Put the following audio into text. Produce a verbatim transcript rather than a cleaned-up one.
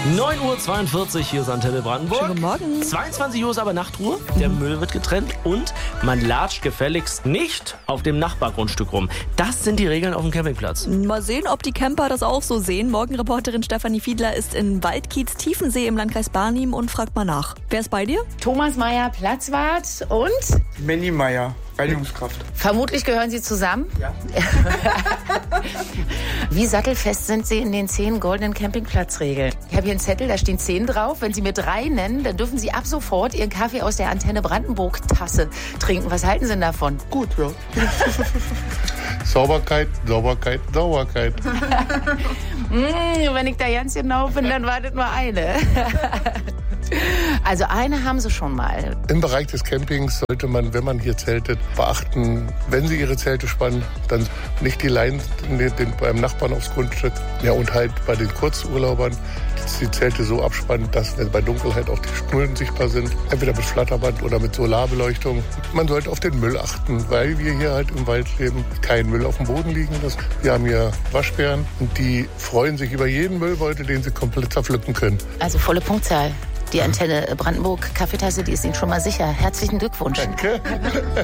neun Uhr zweiundvierzig, hier ist Antenne Brandenburg. Schönen guten Morgen. zweiundzwanzig Uhr ist aber Nachtruhe, der mhm. Müll wird getrennt und man latscht gefälligst nicht auf dem Nachbargrundstück rum. Das sind die Regeln auf dem Campingplatz. Mal sehen, ob die Camper das auch so sehen. Morgenreporterin Stefanie Fiedler ist in Waldkiez Tiefensee im Landkreis Barnim und fragt mal nach. Wer ist bei dir? Thomas Meyer, Platzwart und? Manny Meyer, Reinigungskraft. Vermutlich gehören Sie zusammen? Ja. Wie sattelfest sind Sie in den zehn goldenen Campingplatzregeln? Ich habe hier einen Zettel, da stehen zehn drauf. Wenn Sie mir drei nennen, dann dürfen Sie ab sofort Ihren Kaffee aus der Antenne Brandenburg-Tasse trinken. Was halten Sie denn davon? Gut, ja. Sauberkeit, Sauberkeit, Sauberkeit. mmh, wenn ich da ganz genau bin, dann wartet nur eine. Also eine haben Sie schon mal. Im Bereich des Campings sollte man, wenn man hier zeltet, beachten, wenn Sie Ihre Zelte spannen, dann nicht die Leinen den, den, beim Nachbarn aufs Grundstück. Ja, und halt bei den Kurzurlaubern die Zelte so abspannen, dass bei Dunkelheit auch die Schnullen sichtbar sind. Entweder mit Flatterband oder mit Solarbeleuchtung. Man sollte auf den Müll achten, weil wir hier halt im Wald leben, kein Müll auf dem Boden liegen lassen. Wir haben hier Waschbären und die freuen sich über jeden Müllbeutel, den sie komplett zerpflücken können. Also volle Punktzahl. Die Antenne Brandenburg Kaffeetasse, die ist Ihnen schon mal sicher. Herzlichen Glückwunsch. Danke.